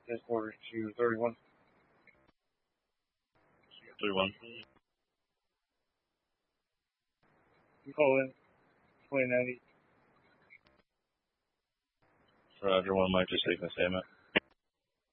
Headquarters to 31. 31. You call in 2090. Roger, 1 Mike, just taking the statement.